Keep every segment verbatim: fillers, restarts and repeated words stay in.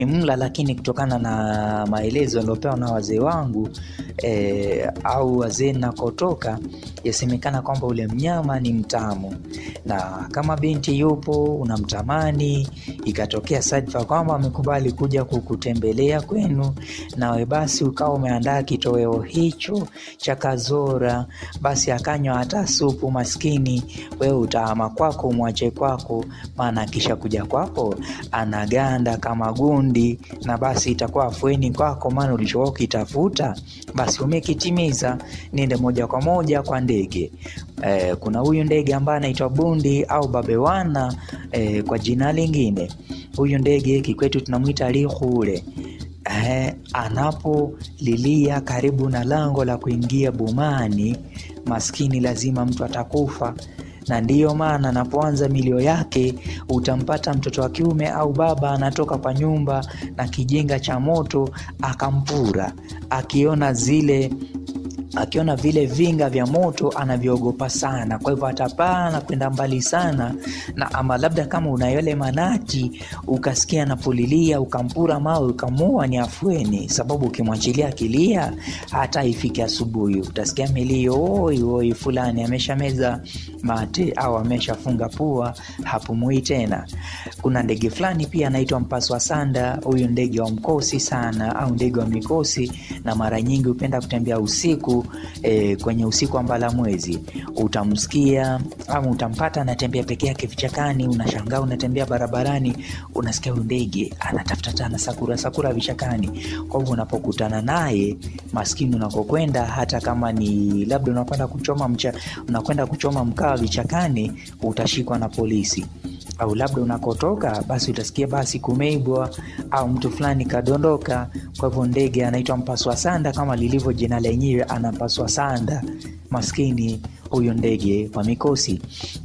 mla, lakini kutokana na maelezo yaliyopewa na wazee wangu e, au wazee nakotoka, yasemekana kwamba ule mnyama ni mtamu, na kama binti yupo unamtamani, ikatokea sadfa kwamba amekubali kuja kukutembelea kwenu, nawe basi ukawa umeandaa kitoweo hicho cha kazora, basi akanywa hata supu, maskini wewe utaama kwako, umwache kwako, maana kisha kuja kwako anaganda kama gundi, na basi itakuwa afueni kwako, maana ulichokuwa ukitafuta basi umekitimiza. Niende moja kwa moja kwa ndege. E, kuna huyu ndege ambaye anaitwa bundi au babewana e, kwa jina lingine. Huyu ndege kikwetu tunamuita lihule. Eh, anapolilia karibu na lango la kuingia bomani, maskini lazima mtu atakufa. Na ndiyo maana anapoanza milio yake utampata mtoto wa kiume au baba anatoka kwa nyumba na kijinga cha moto akampura, akiona zile akiona vile vinga vya moto anavyogopa sana. Kwa hivyo atapaa na kwenda mbali sana, na ama labda kama una yale manati ukasikia anapolilia ukampura mawe ukamua, ni afueni, sababu ukimwachilia kilia hata ifike asubuhi utasikia milio oi oi fulani ameshameza mate au ameshafunga pua, hapumui tena. Kuna ndege fulani pia anaitwa mpaswa sanda. Huyu ndege wa mkosi sana au ndege wa mikosi, na mara nyingi upenda kutembea usiku e, kwenye usiku wa mbala mwezi. Utamsikia au utampata anatembea peke yake vichakani, unashangaa unatembea barabarani unasikia huyu ndege anatafuta tana sakura sakura vichakani. Kwa hivyo unapokutana naye, maskini unakokwenda, hata kama ni labda unakwenda kuchoma mcha unakwenda kuchoma mkaa vichakani, utashikwa na polisi. Au labda unakotoka basi utasikia basi kumeibwa au mtu fulani kadondoka. Kwa hivyo ndege anaitwa mpaswa sanda, kama lilivyo jina lenyewe, anapaswa sanda, maskini huyo ndege wa mikosi.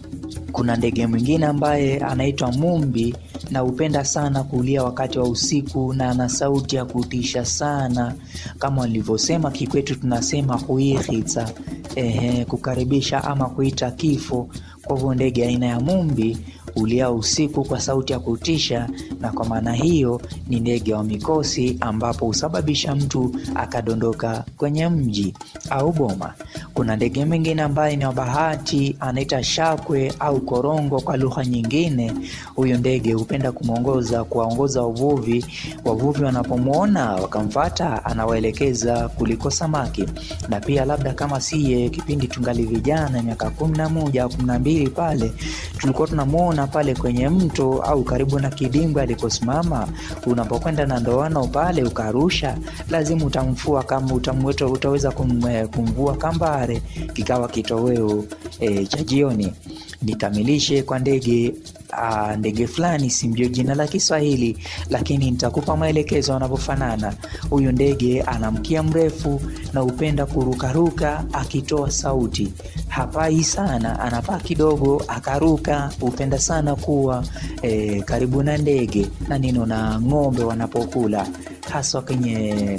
Kuna ndege mwingine ambaye anaitwa mumbi, na upenda sana kulia wakati wa usiku, na ana sauti ya kutisha sana, kama walivyosema kikwetu tunasema huihitsa, ehe, kukaribisha ama kuita kifo. Kwa hivyo ndege aina ya mumbi ulia usiku kwa sauti ya kutisha, na kwa maana hiyo ni ndege wa mikosi, ambapo usababisha mtu akadondoka kwenye mji au boma. Kuna ndege mwingine ambaye ni wa bahati, anaita shakwe au korongo kwa lugha nyingine. Huyo ndege hupenda kumuongoza kuwaongoza wavuvi. Wavuvi wanapomuona wakamfuata, anawaelekeza kuliko samaki. Na pia labda kama siye kipindi tungali vijana miaka kumi na moja au kumi na mbili pale, tulikuwa tunamuona pale kwenye mto au karibu na kidimbwi alikosimama. Unapokwenda na ndoano pale ukarusha, lazima utamfua, kama utamweto utaweza kumvua kambare, kikawa kitoweo e, cha jioni. Nikamilishe kwa ndege a, ndege fulani simjui jina la Kiswahili, lakini nitakupa maelekezo wanavyofanana. Huyu ndege ana mkia mrefu na upenda kurukaruka akitoa sauti. Hapai sana, anapaa kidogo akaruka. Upenda sana kuwa e, karibu na ndege na nino na ng'ombe wanapokula, hasa kwenye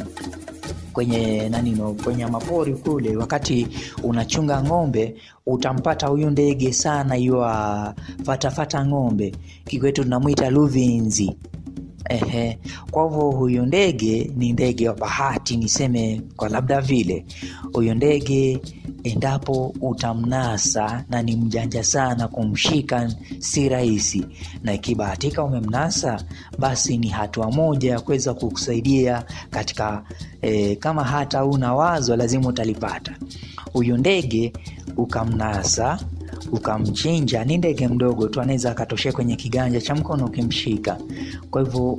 kwenye nanino kwenye mapori kule. Wakati unachunga ng'ombe utampata huyu ndege sana yua fata fata ng'ombe, kikwetu tunamuita luvinzi. Ehe, kwa hivyo huyu ndege ni ndege wa bahati, niseme kwa labda vile. Huyu ndege endapo utamnasa, na ni mjanja sana, kumshika si rahisi, na ikibahatika umemnasa, basi ni hatua moja ya kuweza kukusaidia katika e, kama hata una wazo lazima utalipata. Huyu ndege ukamnasa ukamchinja, ni ndege mdogo tu, anaweza akatoshea kwenye kiganja cha mkono ukimshika. Kwa hivyo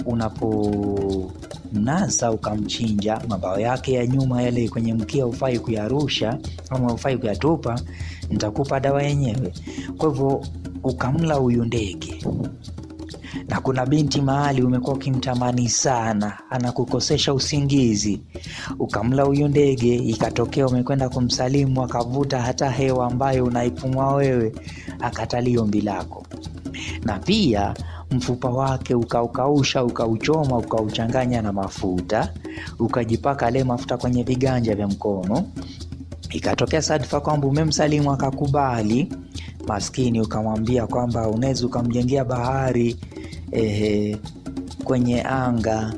unapomnasa ukamchinja, mabawa yake ya nyuma yale kwenye mkia ufai kuyarusha ama ufai kuyatupa, nitakupa dawa yenyewe. Kwa hivyo ukamla huyu ndege. Na kuna binti mahali umekuwa ukimtamani sana, anakukosesha usingizi, ukamla huyu ndege, ikatokea umekwenda kumsalimu akavuta hata hewa ambayo unaipumua wewe, akatalia ombi lako. Na pia mfupa wake ukaukausha, ukauchoma, ukauchanganya na mafuta, ukajipaka ile mafuta kwenye viganja vya mkono. Ikatokea sadfa kwamba umemsalimu akakubali, maskini ukamwambia kwamba unaweza ukamjengea bahari ehe kwenye anga.